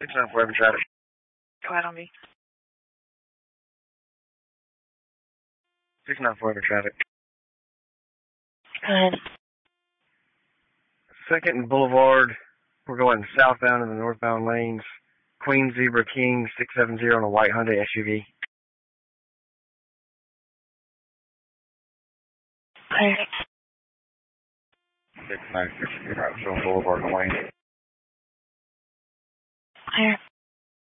694 in traffic. Go ahead on me. 694 in traffic. Go ahead. 2nd and Boulevard. We're going southbound in the northbound lanes. Queen Zebra King 670 on a white Hyundai SUV. Clear. 696 Boulevard, Queen. Clear.